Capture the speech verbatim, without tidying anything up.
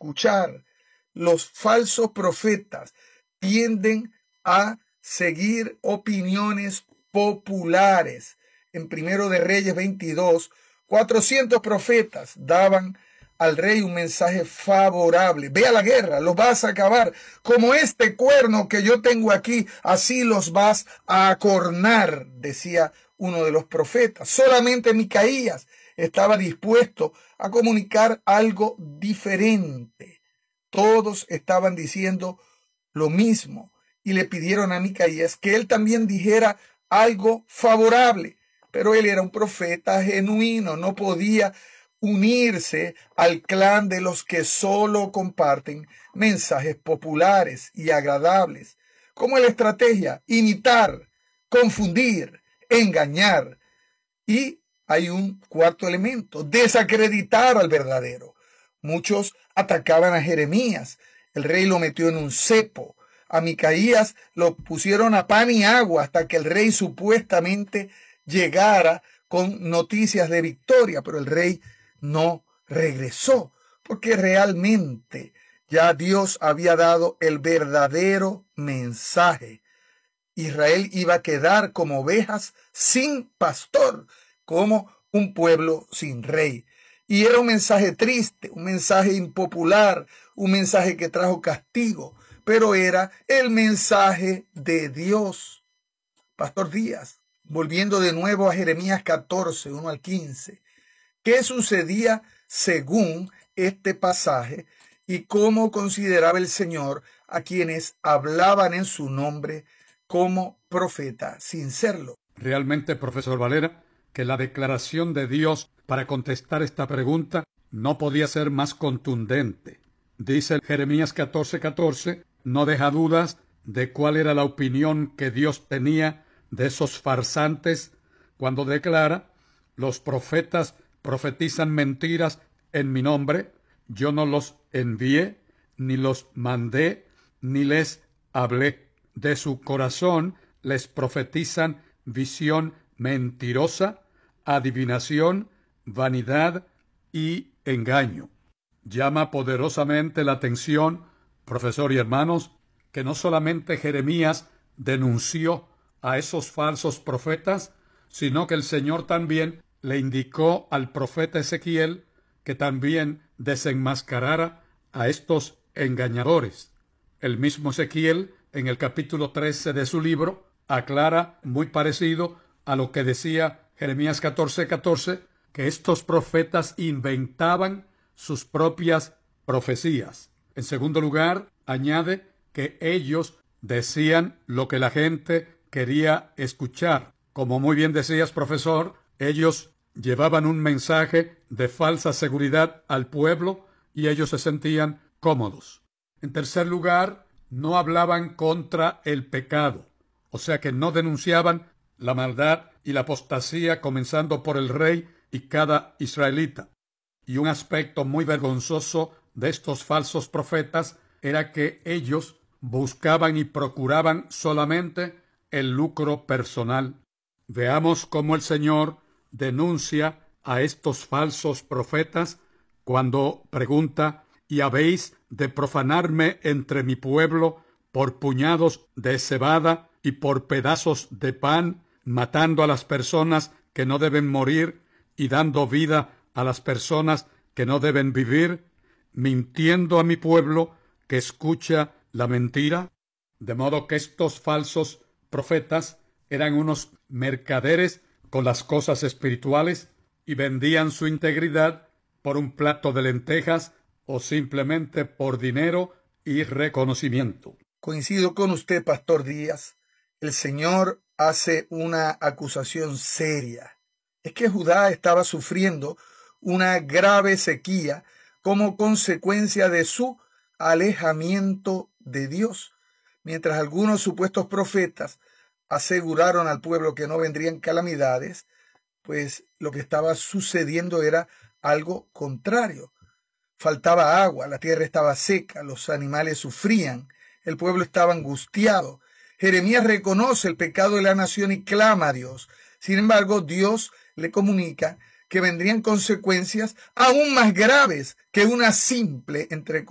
escuchar. Los falsos profetas tienden a seguir opiniones populares. En Primero de Reyes veintidós, cuatrocientos profetas daban al rey un mensaje favorable. Ve a la guerra, los vas a acabar. Como este cuerno que yo tengo aquí, así los vas a acornar, decía uno de los profetas. Solamente Micaías estaba dispuesto a comunicar algo diferente. Todos estaban diciendo lo mismo y le pidieron a Micaías que él también dijera algo favorable. Pero él era un profeta genuino, no podía unirse al clan de los que solo comparten mensajes populares y agradables. ¿Cómo es la estrategia? Imitar, confundir, engañar. Y hay un cuarto elemento, desacreditar al verdadero. Muchos atacaban a Jeremías. El rey lo metió en un cepo. A Micaías lo pusieron a pan y agua hasta que el rey supuestamente llegara con noticias de victoria, pero el rey no regresó, porque realmente ya Dios había dado el verdadero mensaje. Israel iba a quedar como ovejas sin pastor, como un pueblo sin rey. Y era un mensaje triste, un mensaje impopular, un mensaje que trajo castigo, pero era el mensaje de Dios. Pastor Díaz, volviendo de nuevo a Jeremías catorce, uno al quince. ¿Qué sucedía según este pasaje y cómo consideraba el Señor a quienes hablaban en su nombre como profeta sin serlo? Realmente, profesor Valera, que la declaración de Dios para contestar esta pregunta no podía ser más contundente. Dice Jeremías catorce catorce, no deja dudas de cuál era la opinión que Dios tenía de esos farsantes cuando declara: los profetas profetizan mentiras en mi nombre, yo no los envié, ni los mandé, ni les hablé. De su corazón les profetizan visión mentirosa, adivinación, vanidad y engaño. Llama poderosamente la atención, profesor y hermanos, que no solamente Jeremías denunció a esos falsos profetas, sino que el Señor también le indicó al profeta Ezequiel que también desenmascarara a estos engañadores. El mismo Ezequiel, en el capítulo trece de su libro, aclara, muy parecido a lo que decía Jeremías catorce catorce, que estos profetas inventaban sus propias profecías. En segundo lugar, añade que ellos decían lo que la gente quería escuchar. Como muy bien decías, profesor, ellos llevaban un mensaje de falsa seguridad al pueblo y ellos se sentían cómodos. En tercer lugar, no hablaban contra el pecado, o sea que no denunciaban la maldad y la apostasía comenzando por el rey y cada israelita. Y un aspecto muy vergonzoso de estos falsos profetas era que ellos buscaban y procuraban solamente el lucro personal. Veamos cómo el Señor denuncia a estos falsos profetas cuando pregunta: ¿y habéis de profanarme entre mi pueblo por puñados de cebada y por pedazos de pan, matando a las personas que no deben morir y dando vida a las personas que no deben vivir, mintiendo a mi pueblo que escucha la mentira? De modo que estos falsos profetas eran unos mercaderes con las cosas espirituales y vendían su integridad por un plato de lentejas o simplemente por dinero y reconocimiento. Coincido con usted, Pastor Díaz. El Señor hace una acusación seria. Es que Judá estaba sufriendo una grave sequía como consecuencia de su alejamiento de Dios, mientras algunos supuestos profetas aseguraron al pueblo que no vendrían calamidades, pues lo que estaba sucediendo era algo contrario. Faltaba agua, la tierra estaba seca, los animales sufrían, el pueblo estaba angustiado. Jeremías reconoce el pecado de la nación y clama a Dios. Sin embargo, Dios le comunica que vendrían consecuencias aún más graves que una simple, entre